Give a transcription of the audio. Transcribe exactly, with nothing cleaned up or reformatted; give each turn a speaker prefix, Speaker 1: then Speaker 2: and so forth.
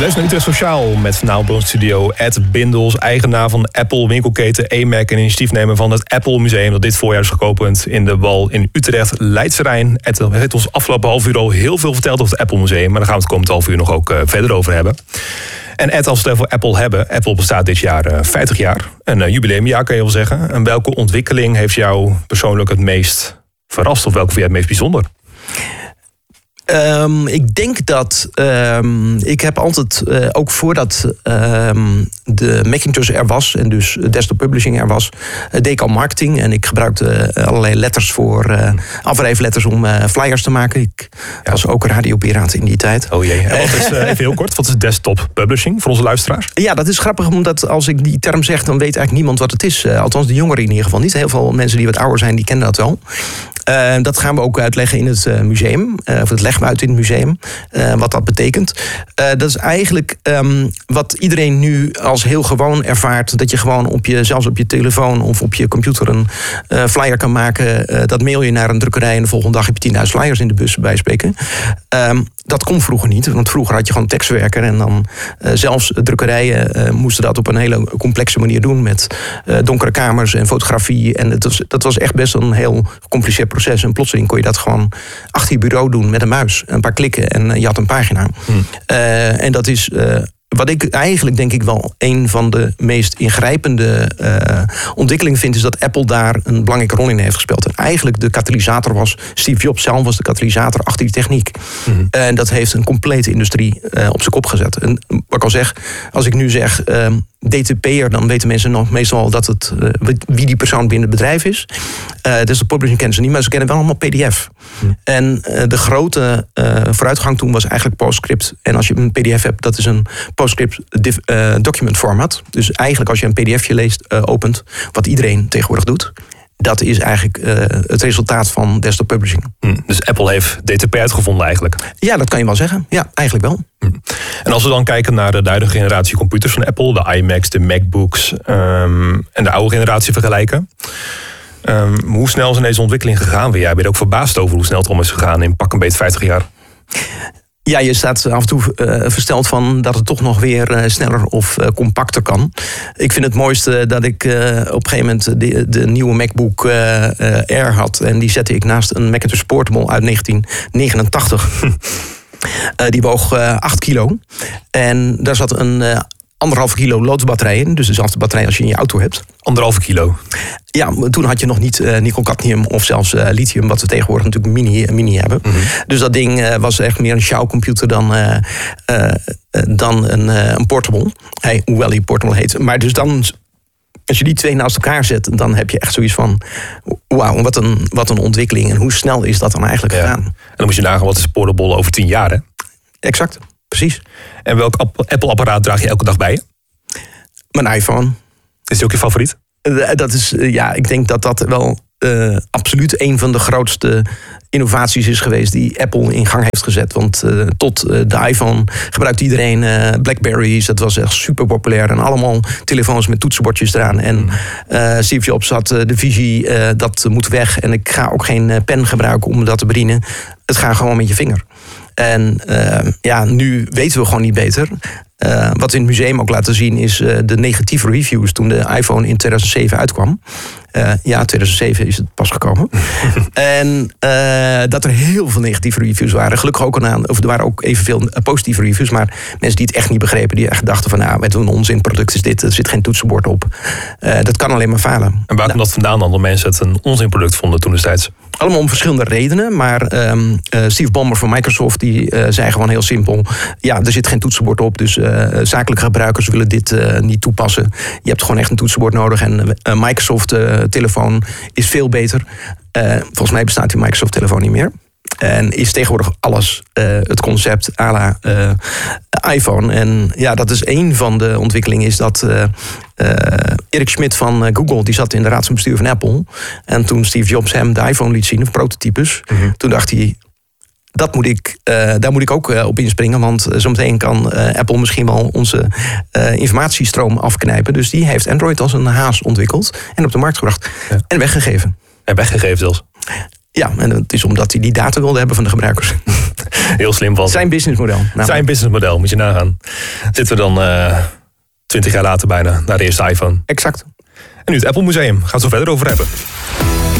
Speaker 1: luistert naar Utrecht Sociaal met vanavond bij ons studio Ed Bindels, eigenaar van Apple winkelketen A M A C en initiatiefnemer van het Apple Museum dat dit voorjaar is geopend in de Wal in Utrecht, Leidse Rijn. Ed heeft ons afgelopen half uur al heel veel verteld over het Apple Museum, maar daar gaan we het komend half uur nog ook uh, verder over hebben. En Ed, als we het over Apple hebben, Apple bestaat dit jaar uh, vijftig jaar. Een uh, jubileumjaar kan je wel zeggen. En welke ontwikkeling heeft jou persoonlijk het meest verrast of welke vind jij het meest bijzonder?
Speaker 2: Um, ik denk dat um, ik heb altijd, uh, ook voordat um, de Macintosh er was en dus desktop publishing er was, uh, deed ik al marketing en ik gebruikte uh, allerlei letters voor uh, afwrijfletters om uh, flyers te maken. Ik ja. was ook radiopiraat in die tijd.
Speaker 1: Oh jee. En wat is, uh, even heel kort, wat is desktop publishing voor onze luisteraars?
Speaker 2: Ja, dat is grappig, omdat als ik die term zeg, dan weet eigenlijk niemand wat het is. Uh, althans, de jongeren in ieder geval niet. Heel veel mensen die wat ouder zijn, die kennen dat wel. Uh, dat gaan we ook uitleggen in het uh, museum. Uh, of dat leggen we uit in het museum. Uh, wat dat betekent. Uh, dat is eigenlijk um, wat iedereen nu als heel gewoon ervaart. Dat je gewoon op je, zelfs op je telefoon of op je computer een uh, flyer kan maken. Uh, dat mail je naar een drukkerij en de volgende dag heb je tienduizend flyers in de bus bij spreken. Um, dat kon vroeger niet. Want vroeger had je gewoon een tekstwerker. En dan uh, zelfs drukkerijen uh, moesten dat op een hele complexe manier doen. Met uh, donkere kamers en fotografie. En het was, dat was echt best een heel gecompliceerd proces. En plotseling kon je dat gewoon achter je bureau doen met een muis. Een paar klikken en je had een pagina. Hmm. Uh, en dat is uh, wat ik eigenlijk denk ik wel een van de meest ingrijpende uh, ontwikkelingen vind, is dat Apple daar een belangrijke rol in heeft gespeeld. En eigenlijk de katalysator was, Steve Jobs zelf was de katalysator achter die techniek. Hmm. En dat heeft een complete industrie uh, op zijn kop gezet. En wat ik al zeg, als ik nu zeg Uh, D T P'er, dan weten mensen nog meestal dat het uh, wie die persoon binnen het bedrijf is. Uh, dus de publishing kennen ze niet, maar ze kennen wel allemaal P D F. Hmm. En uh, de grote uh, vooruitgang toen was eigenlijk PostScript. En als je een P D F hebt, dat is een PostScript div, uh, document format. Dus eigenlijk als je een P D F'je leest, uh, opent, wat iedereen tegenwoordig doet, dat is eigenlijk uh, het resultaat van desktop publishing.
Speaker 1: Hmm, dus Apple heeft D T P uitgevonden eigenlijk?
Speaker 2: Ja, dat kan je wel zeggen. Ja, eigenlijk wel.
Speaker 1: Hmm. En als we dan kijken naar de huidige generatie computers van Apple, de iMacs, de MacBooks um, en de oude generatie vergelijken. Um, hoe snel zijn deze ontwikkelingen gegaan? Jij bent ook verbaasd over hoe snel het om is gegaan in pak een beet vijftig jaar.
Speaker 2: Ja, je staat af en toe uh, versteld van dat het toch nog weer uh, sneller of uh, compacter kan. Ik vind het mooiste dat ik uh, op een gegeven moment de, de nieuwe MacBook uh, uh, Air had. En die zette ik naast een Macintosh Portable uit negentien negenentachtig. uh, die woog uh, acht kilo. En daar zat een Uh, anderhalve kilo loodsbatterij in. Dus dezelfde batterij als je in je auto hebt.
Speaker 1: Anderhalve kilo?
Speaker 2: Ja, toen had je nog niet uh, nikkel-cadmium of zelfs uh, lithium, wat we tegenwoordig natuurlijk mini, mini hebben. Mm-hmm. Dus dat ding uh, was echt meer een sjouwcomputer dan, uh, uh, dan een, uh, een portable. Hey, hoewel hij portable heet. Maar dus dan, als je die twee naast elkaar zet, dan heb je echt zoiets van wauw, wat een, wat een ontwikkeling. En hoe snel is dat dan eigenlijk ja. gegaan?
Speaker 1: En dan moet je nagaan, wat is portable over tien jaar, hè?
Speaker 2: Exact, precies.
Speaker 1: En welk Apple-apparaat draag je elke dag bij je?
Speaker 2: Mijn iPhone.
Speaker 1: Is die ook je favoriet?
Speaker 2: Dat is, ja, ik denk dat dat wel uh, absoluut een van de grootste innovaties is geweest die Apple in gang heeft gezet. Want uh, tot uh, de iPhone gebruikte iedereen uh, Blackberries. Dat was echt super populair. En allemaal telefoons met toetsenbordjes eraan. En uh, Steve Jobs had uh, de visie, uh, dat moet weg. En ik ga ook geen uh, pen gebruiken om dat te bedienen. Het gaat gewoon met je vinger. En uh, ja, nu weten we gewoon niet beter. Uh, wat we in het museum ook laten zien is uh, de negatieve reviews toen de iPhone in tweeduizend zeven uitkwam. Uh, ja, tweeduizend zeven is het pas gekomen. En uh, dat er heel veel negatieve reviews waren. Gelukkig ook aan, of er waren ook evenveel positieve reviews. Maar mensen die het echt niet begrepen, die echt dachten van nou, met een onzinproduct is dit, er zit geen toetsenbord op. Uh, dat kan alleen maar falen.
Speaker 1: En waar komt nou, dat vandaan dan, dat mensen het een onzinproduct vonden toen destijds?
Speaker 2: Allemaal om verschillende redenen. Maar um, uh, Steve Ballmer van Microsoft die uh, zei gewoon heel simpel, ja, er zit geen toetsenbord op. Dus uh, zakelijke gebruikers willen dit uh, niet toepassen. Je hebt gewoon echt een toetsenbord nodig. En uh, Microsoft uh, telefoon is veel beter. Uh, volgens mij bestaat die Microsoft telefoon niet meer. En is tegenwoordig alles uh, het concept à la uh, iPhone. En ja, dat is één van de ontwikkelingen. Is dat uh, uh, Erik Schmidt van uh, Google, die zat in de raad van bestuur van Apple. En toen Steve Jobs hem de iPhone liet zien, of prototypes. Mm-hmm. Toen dacht hij, dat moet ik, uh, daar moet ik ook uh, op inspringen. Want uh, zometeen kan uh, Apple misschien wel onze uh, informatiestroom afknijpen. Dus die heeft Android als een haas ontwikkeld. En op de markt gebracht. Ja. En weggegeven.
Speaker 1: En weggegeven zelfs.
Speaker 2: Ja, en het is omdat hij die data wilde hebben van de gebruikers.
Speaker 1: Heel slim van.
Speaker 2: Zijn businessmodel. Nou,
Speaker 1: Zijn businessmodel, moet je nagaan. Zitten we dan twintig uh, jaar later bijna naar de eerste iPhone.
Speaker 2: Exact.
Speaker 1: En nu het Apple Museum. Gaan we het zo verder over hebben.